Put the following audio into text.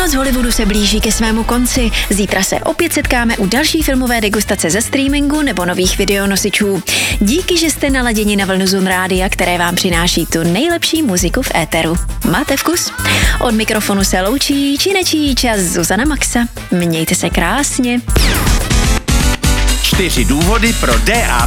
Noc Hollywoodu se blíží ke svému konci. Zítra se opět setkáme u další filmové degustace ze streamingu nebo nových videonosičů. Díky, že jste naladěni na vlnu Zun Rádia, které vám přináší tu nejlepší muziku v éteru. Máte vkus? Od mikrofonu se loučí či čas Zuzana Maxa. Mějte se krásně. 4 důvody pro DAB+.